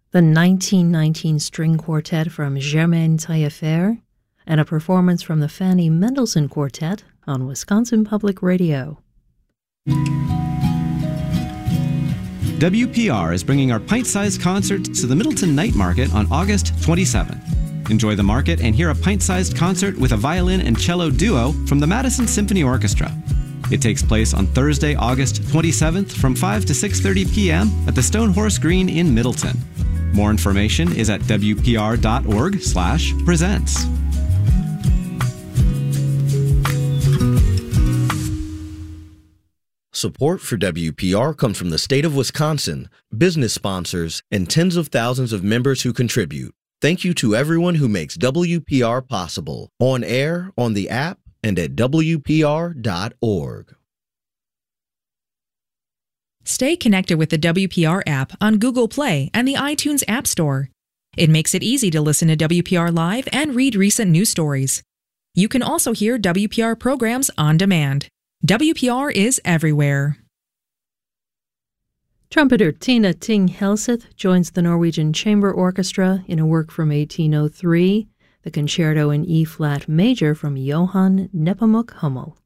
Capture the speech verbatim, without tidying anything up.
the nineteen nineteen String Quartet from Germaine Taillefer, and a performance from the Fanny Mendelssohn Quartet on Wisconsin Public Radio. W P R is bringing our pint-sized concert to the Middleton Night Market on August twenty-seventh. Enjoy the market and hear a pint-sized concert with a violin and cello duo from the Madison Symphony Orchestra. It takes place on Thursday, August twenty-seventh from five to six thirty p.m. at the Stone Horse Green in Middleton. More information is at w p r dot org slash presents. Support for W P R comes from the state of Wisconsin, business sponsors, and tens of thousands of members who contribute. Thank you to everyone who makes W P R possible, on air, on the app, and at w p r dot org. Stay connected with the W P R app on Google Play and the iTunes App Store. It makes it easy to listen to W P R Live and read recent news stories. You can also hear W P R programs on demand. W P R is everywhere. Trumpeter Tina Ting Helseth joins the Norwegian Chamber Orchestra in a work from eighteen oh three, the Concerto in E-flat major from Johann Nepomuk Hummel.